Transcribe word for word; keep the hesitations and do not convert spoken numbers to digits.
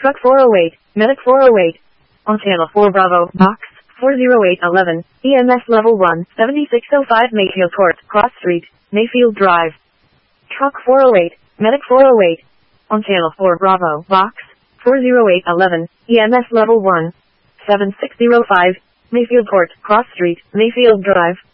Truck four oh eight, Medic four oh eight. On channel four Bravo, box four oh eight one one, E M S level one, seventy-six oh five Mayfield Court, Cross Street, Mayfield Drive. Truck four oh eight, Medic four oh eight. On channel four Bravo, box four oh eight one one, E M S level one, seven six oh five, Mayfield Court, Cross Street, Mayfield Drive.